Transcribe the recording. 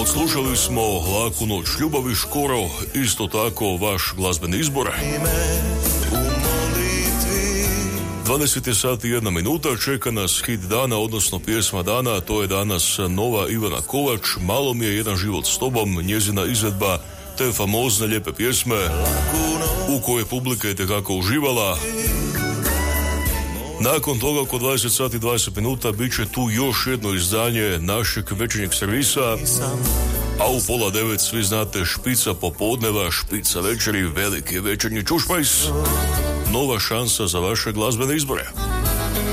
Slušali smo Laku noć ljubavi Škoro, isto tako vaš glazbeni izbor. 20 sati i 1 minuta, čeka nas hit dana, odnosno pjesma dana, a to je danas nova Ivana Kovač, Malo mi je jedan život s tobom, njezina izvedba te famozne lijepe pjesme u kojoj publika je tekako uživala. Nakon toga oko 20 sati i 20 minuta bit će tu još jedno izdanje našeg večernjeg servisa, a u 8:30 svi znate špica popodneva, špica večeri, veliki večernji čušpajs, nova šansa za vaše glazbene izbore.